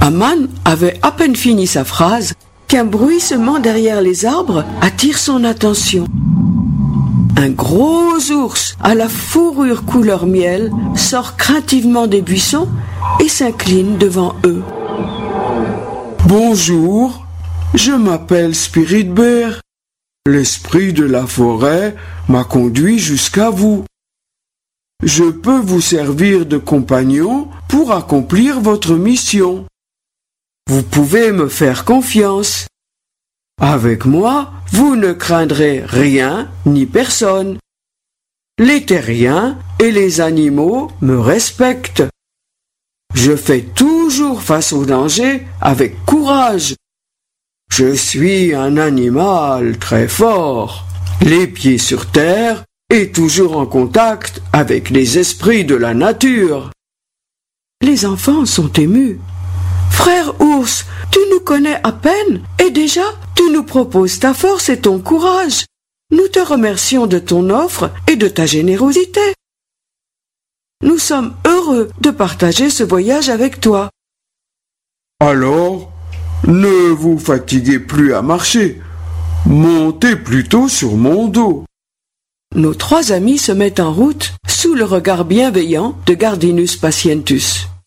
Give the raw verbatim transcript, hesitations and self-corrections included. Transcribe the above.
Aman avait à peine fini sa phrase qu'un bruissement derrière les arbres attire son attention. Un gros ours à la fourrure couleur miel sort craintivement des buissons et s'incline devant eux. Bonjour, je m'appelle Spirit Bear. L'esprit de la forêt m'a conduit jusqu'à vous. Je peux vous servir de compagnon pour accomplir votre mission. Vous pouvez me faire confiance. Avec moi, vous ne craindrez rien ni personne. Les terriens et les animaux me respectent. Je fais toujours face au danger avec courage. Je suis un animal très fort, les pieds sur terre et toujours en contact avec les esprits de la nature. Les enfants sont émus. Frère ours, tu nous connais à peine et déjà tu nous proposes ta force et ton courage. Nous te remercions de ton offre et de ta générosité. Nous sommes heureux de partager ce voyage avec toi. Alors, ne vous fatiguez plus à marcher. Montez plutôt sur mon dos. Nos trois amis se mettent en route sous le regard bienveillant de Gardinus Patientus.